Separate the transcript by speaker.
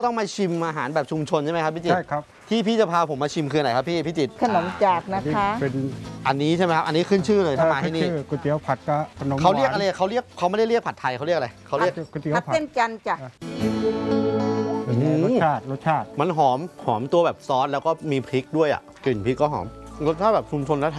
Speaker 1: ต้องมาชิมอาหารแบบชุมชนใช่ไหมครับพี่จิตร
Speaker 2: ใช่ครับ
Speaker 1: ที่พี่จะพาผมมาชิมคืออะไรครับพี่จิตร
Speaker 3: ขนมจากนะคะ
Speaker 2: เป็น
Speaker 1: อันนี้ใช่ไหมครับอันนี้ขึ้นชื่อเลยถ้ามาที่นี่
Speaker 2: ชื่อก๋วยเตี๋ยวผัดกะขนม
Speaker 1: เขาเรียก
Speaker 2: หว
Speaker 1: อะไรเขาไม่ได้เรียกผัดไทยเขาเรียกอะไรเขาเรียก
Speaker 2: ก๋วยเตี๋ยว
Speaker 3: ผัด
Speaker 2: ผัด
Speaker 3: เส้นจันทร์จ้ะ
Speaker 2: เป็นไงรสชาติ
Speaker 1: มันหอมตัวแบบซอสแล้วก็มีพริกด้วยอ่ะกลิ่นพริกก็หอมรสชาติแบบชุมชนแท้